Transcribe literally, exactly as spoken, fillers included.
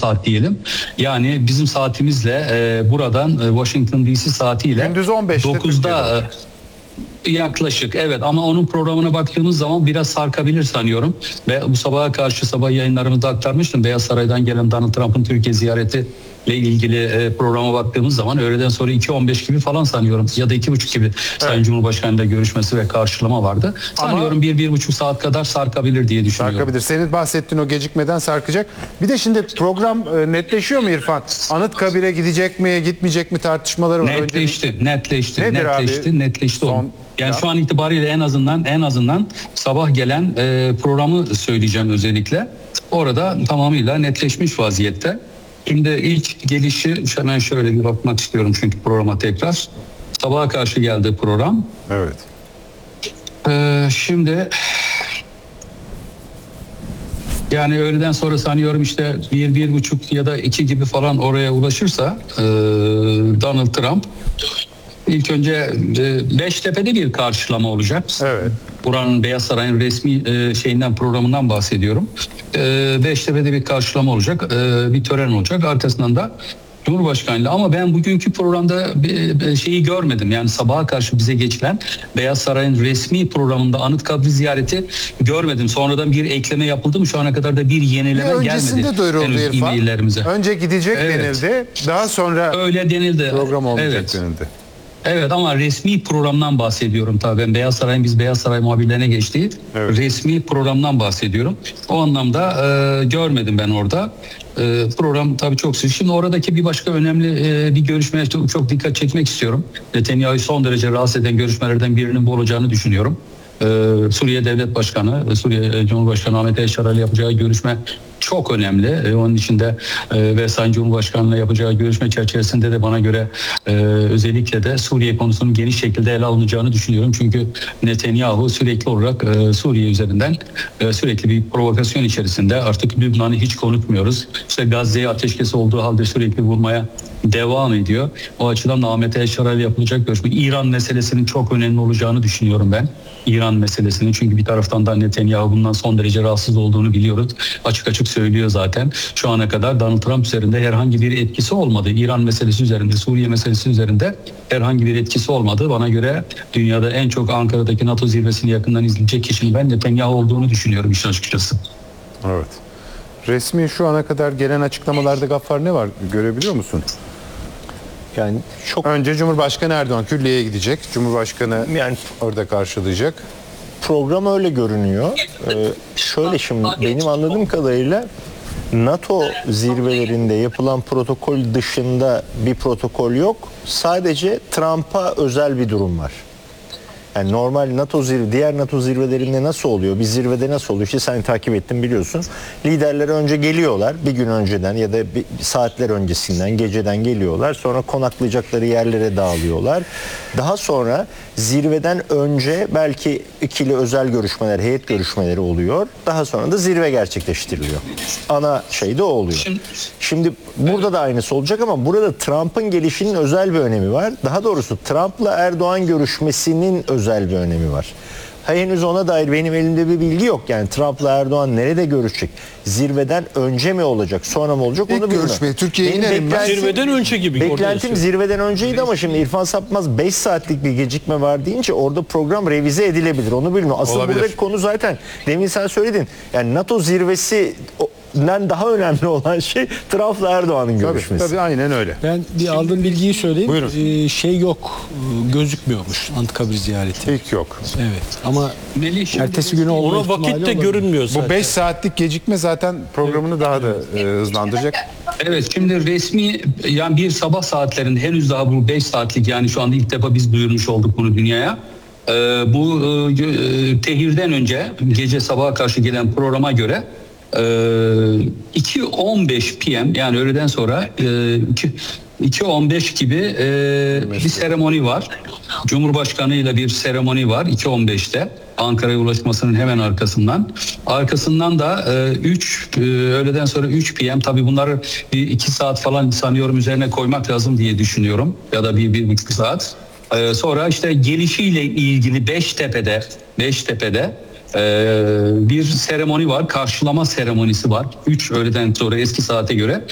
saat diyelim. Yani bizim saatimizle e, buradan e, Washington D C saatiyle gündüz on beşte dokuzda e, yaklaşık, evet, ama onun programına baktığımız zaman biraz sarkabilir sanıyorum. Ve bu sabaha karşı sabah yayınlarımızda aktarmıştım. Beyaz Saray'dan gelen Donald Trump'ın Türkiye ziyareti ile ilgili e, programa baktığımız zaman öğleden sonra iki on beş gibi falan sanıyorum ya da iki buçuk gibi evet. Sayın Cumhurbaşkanı ile görüşmesi ve karşılama vardı. Ama sanıyorum bir bir buçuk saat kadar sarkabilir diye düşünüyorum. Sarkabilir. Senin bahsettiğin o gecikmeden sarkacak. Bir de şimdi program e, netleşiyor mu İrfan? Anıtkabir'e gidecek mi, gitmeyecek mi tartışmaları var. Netleşti, Önce... netleşti, Nedir netleşti, abi? netleşti. Son... Yani ya. Şu an itibariyle en azından en azından sabah gelen e, programı söyleyeceğim özellikle. Orada tamamıyla netleşmiş vaziyette. Şimdi ilk gelişi hemen şöyle bir bakmak istiyorum çünkü programa tekrar. Sabaha karşı geldi program. Evet. Ee, şimdi yani öğleden sonra sanıyorum işte bir, bir buçuk ya da iki gibi falan oraya ulaşırsa e, Donald Trump ilk önce e, Beştepe'de bir karşılama olacak. Evet. Buranın Beyaz Saray'ın resmi e, şeyinden programından bahsediyorum. E, Beştepe'de bir karşılama olacak, e, bir tören olacak. Arkasından da Cumhurbaşkanı'yla, ama ben bugünkü programda bir, bir şeyi görmedim. Yani sabaha karşı bize geçilen Beyaz Saray'ın resmi programında Anıtkabir ziyareti görmedim. Sonradan bir ekleme yapıldı mı? Şu ana kadar da bir yenileme bir gelmedi. öncesinde duyuruldu İrfan. Önce gidecek evet. denildi. Daha sonra öyle denildi. Program olacak evet. denildi. Evet, ama resmi programdan bahsediyorum tabii. Ben Beyaz Saray'ın biz Beyaz Saray muhabirlerine geçtiği evet. resmi programdan bahsediyorum. O anlamda e, görmedim ben orada. E, program tabii çok sık. Şimdi oradaki bir başka önemli e, bir görüşmeye çok, çok dikkat çekmek istiyorum. Netanyahu'yu son derece rahatsız eden görüşmelerden birinin bu olacağını düşünüyorum. Ee, Suriye Devlet Başkanı, Suriye Cumhurbaşkanı Ahmet El-Şara ile yapacağı görüşme çok önemli. Ee, onun içinde e, ve Sayın Cumhurbaşkanı'yla yapacağı görüşme çerçevesinde de bana göre e, özellikle de Suriye konusunun geniş şekilde ele alınacağını düşünüyorum. Çünkü Netanyahu sürekli olarak e, Suriye üzerinden e, sürekli bir provokasyon içerisinde. Artık Lübnan'ı hiç konuşmuyoruz. İşte Gazze'ye ateşkes olduğu halde sürekli vurmaya devam ediyor. O açıdan da Ahmet El-Şara ile yapılacak görüşme. İran meselesinin çok önemli olacağını düşünüyorum ben. İran meselesinin, çünkü bir taraftan da Netanyahu bundan son derece rahatsız olduğunu biliyoruz. Açık açık söylüyor zaten. Şu ana kadar Donald Trump üzerinde herhangi bir etkisi olmadı. İran meselesi üzerinde, Suriye meselesi üzerinde herhangi bir etkisi olmadı. Bana göre dünyada en çok Ankara'daki NATO zirvesini yakından izleyecek kişinin ben Netanyahu olduğunu düşünüyorum işin açıkçası. Evet. Resmi şu ana kadar gelen açıklamalarda Gaffar ne var? Görebiliyor musun? Yani çok önce Cumhurbaşkanı Erdoğan külliyeye gidecek. Cumhurbaşkanı yani orada karşılayacak. Program öyle görünüyor. Ee, şöyle şimdi benim anladığım kadarıyla NATO zirvelerinde yapılan protokol dışında bir protokol yok. Sadece Trump'a özel bir durum var. Yani normal NATO zirve, diğer NATO zirvelerinde nasıl oluyor? Bir zirvede nasıl oluyor? İşte sen takip ettin biliyorsun. Liderler önce geliyorlar. Bir gün önceden ya da bir saatler öncesinden, geceden geliyorlar. Sonra konaklayacakları yerlere dağılıyorlar. Daha sonra zirveden önce belki ikili özel görüşmeler, heyet görüşmeleri oluyor. Daha sonra da zirve gerçekleştiriliyor. Ana şey de o oluyor. Şimdi burada da aynısı olacak ama burada Trump'ın gelişinin özel bir önemi var. Daha doğrusu Trump'la Erdoğan görüşmesinin özel bir önemi var. Henüz ona dair benim elimde bir bilgi yok. Yani Trump'la Erdoğan nerede görüşecek? Zirveden önce mi olacak, sonra mı olacak onu bilmiyorum. Görüşme Türkiye'ye inerim ben. Zirveden önce gibi. Beklentim zirveden önceydi ama şimdi İrfan Sapmaz beş saatlik bir gecikme var deyince orada program revize edilebilir. Onu bilmiyorum. Asıl olabilir. buradaki konu zaten demin sen söyledin. Yani NATO zirvesi daha önemli olan şey Trump'la Erdoğan'ın görüşmesi. Tabii, tabii aynen öyle. Ben bir aldığım bilgiyi söyleyeyim. Buyurun. Ee, şey yok, gözükmüyormuş Anıtkabir ziyareti. İlk yok. Evet ama ertesi günü olma ona vakit de olabilir. görünmüyor zaten. Bu beş saatlik gecikme zaten programını daha da e, hızlandıracak. Evet, şimdi resmi yani bir sabah saatlerinde henüz daha bu beş saatlik, yani şu anda ilk defa biz duyurmuş olduk bunu dünyaya. Ee, bu e, tehirden önce gece sabaha karşı gelen programa göre iki on beş P M yani öğleden sonra iki on beş gibi bir seremoni var. Cumhurbaşkanı ile bir seremoni var iki on beşte Ankara'ya ulaşmasının hemen arkasından. Arkasından da üç öğleden sonra üç P M tabii bunları iki saat falan sanıyorum üzerine koymak lazım diye düşünüyorum. Ya da bir, bir buçuk saat. Sonra işte gelişiyle ilgili Beştepe'de Beştepe'de bir seremoni var, karşılama seremonisi var. üç öğleden sonra eski saate göre.